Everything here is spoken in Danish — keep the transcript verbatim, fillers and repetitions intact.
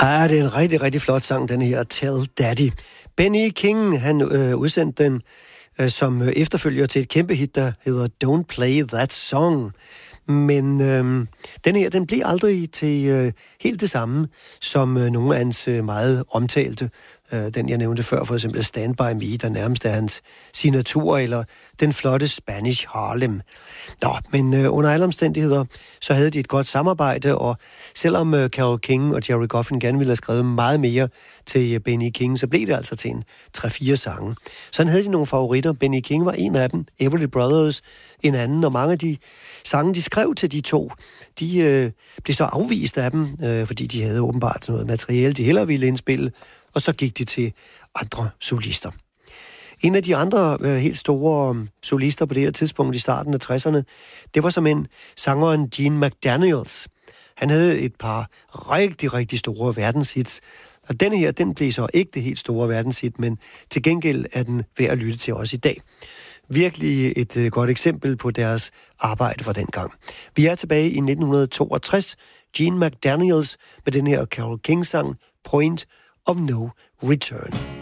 Ah, det er en rigtig, rigtig flot sang, den her Tell Daddy. Benny King, han øh, udsendte den øh, som efterfølger til et kæmpe hit, der hedder Don't Play That Song. Men øh, den her, den blev aldrig til øh, helt det samme, som øh, nogle af hans øh, meget omtalte. Øh, den, jeg nævnte før, for eksempel Stand By Me, der nærmest er hans signatur, eller den flotte Spanish Harlem. Nå, men øh, under alle omstændigheder, så havde de et godt samarbejde, og selvom øh, Carole King og Jerry Goffin gerne ville have skrevet meget mere til øh, Benny King, så blev det altså til en tre-fire sange. Sådan havde de nogle favoritter. Benny King var en af dem, Everly Brothers en anden, og mange af de sange, de skrev til de to, de øh, blev så afvist af dem, øh, fordi de havde åbenbart noget materiale, de hellere ville indspille, og så gik de til andre solister. En af de andre øh, helt store øh, solister på det her tidspunkt i starten af tresserne, det var som en sangeren Gene McDaniels. Han havde et par rigtig, rigtig store verdenshits, og denne her, den blev så ikke det helt store verdenshit, men til gengæld er den værd at lytte til også i dag. Virkelig et øh, godt eksempel på deres arbejde for den gang. Vi er tilbage i nitten toogtres. Gene McDaniels med den her Carole King-sang Point of No Return.